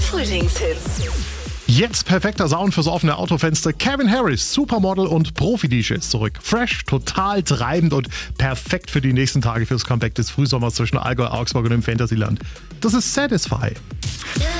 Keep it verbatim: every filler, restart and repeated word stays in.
Frühlingshits. Jetzt perfekter Sound fürs offene Autofenster. Calvin Harris, Supermodel und Profi-D J ist zurück. Fresh, total treibend und perfekt für die nächsten Tage fürs Comeback des Frühsommers zwischen Allgäu, Augsburg und dem Fantasyland. Das ist Satisfy. Yeah.